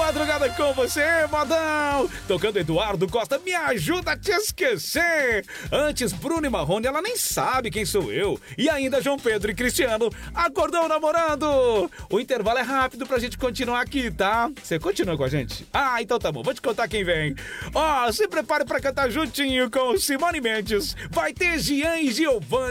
madrugada com você, modão. Tocando Eduardo Costa, me ajuda a te esquecer. Antes, Bruno e Marrone, ela nem sabe quem sou eu. E ainda João Pedro e Cristiano, acordou namorando. O intervalo é rápido pra gente continuar aqui, tá? Você continua com a gente? Ah, então tá bom, vou te contar quem vem. Ó, se prepare pra cantar juntinho com Simone Mendes. Vai ter Gian e Giovanni.